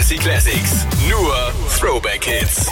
Fantasy Classics. Nur Throwback Hits.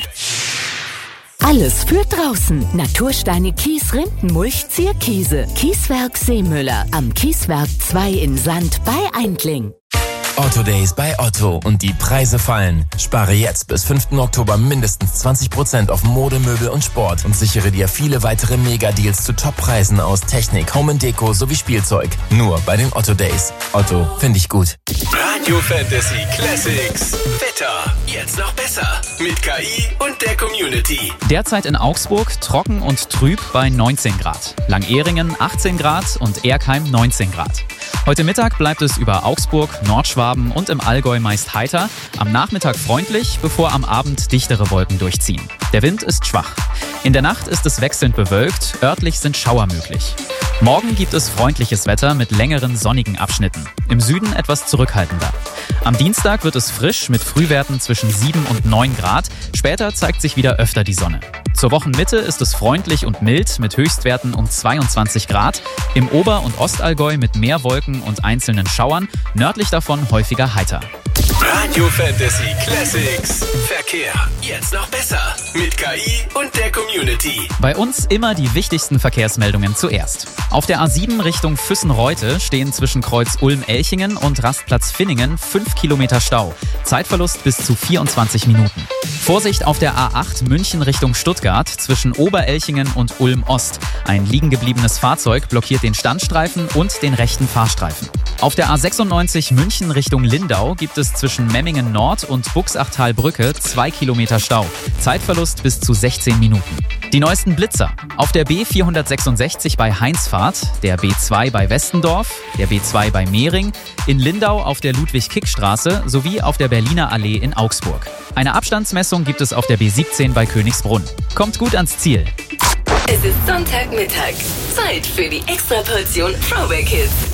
Alles für draußen. Natursteine, Kies, Rindenmulch, Zierkiese. Kieswerk Seemüller. Am Kieswerk 2 in Sand bei Eindling. Otto Days bei Otto und die Preise fallen. Spare jetzt bis 5. Oktober mindestens 20% auf Mode, Möbel und Sport und sichere dir viele weitere Mega-Deals zu Top-Preisen aus Technik, Home & Deko sowie Spielzeug. Nur bei den Otto Days. Otto, finde ich gut. Radio Fantasy Classics. Wetter. Jetzt noch besser. Mit KI und der Community. Derzeit in Augsburg trocken und trüb bei 19 Grad. Langehringen 18 Grad und Erkheim 19 Grad. Heute Mittag bleibt es über Augsburg, Nordschwaben und im Allgäu meist heiter, am Nachmittag freundlich, bevor am Abend dichtere Wolken durchziehen. Der Wind ist schwach. In der Nacht ist es wechselnd bewölkt, örtlich sind Schauer möglich. Morgen gibt es freundliches Wetter mit längeren sonnigen Abschnitten. Im Süden etwas zurückhaltender. Am Dienstag wird es frisch mit Frühwerten zwischen 7 und 9 Grad. Später zeigt sich wieder öfter die Sonne. Zur Wochenmitte ist es freundlich und mild mit Höchstwerten um 22 Grad. Im Ober- und Ostallgäu mit mehr Wolken und einzelnen Schauern. Nördlich davon häufiger heiter. Radio Fantasy Classics. Verkehr. Jetzt noch besser. Mit KI und der Community. Bei uns immer die wichtigsten Verkehrsmeldungen zuerst. Auf der A7 Richtung Füssen-Reute stehen zwischen Kreuz Ulm-Elchingen und Rastplatz Finningen 5 Kilometer Stau. Zeitverlust bis zu 24 Minuten. Vorsicht auf der A8 München Richtung Stuttgart zwischen Oberelchingen und Ulm-Ost. Ein liegen gebliebenes Fahrzeug blockiert den Standstreifen und den rechten Fahrstreifen. Auf der A96 München Richtung Lindau gibt es zwischen Memmingen Nord und Buchsachtalbrücke 2 Kilometer Stau. Zeitverlust bis zu 16 Minuten. Die neuesten Blitzer. Auf der B466 bei Heinsfahrt, der B2 bei Westendorf, der B2 bei Mehring, in Lindau auf der Ludwig-Kick-Straße sowie auf der Berliner Allee in Augsburg. Eine Abstandsmessung gibt es auf der B17 bei Königsbrunn. Kommt gut ans Ziel. Es ist Sonntagmittag. Zeit für die Extraportion Throwback Hits.